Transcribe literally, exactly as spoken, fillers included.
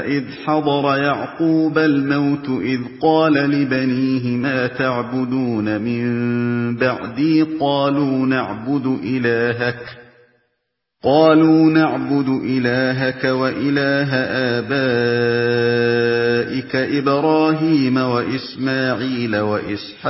إذ حضر يعقوب الموت إذ قال لبنيه ما تعبدون من بعدي قالوا نعبد إلهك قالوا نعبد إلهك وإله آبائك إبراهيم وإسماعيل وإسحاق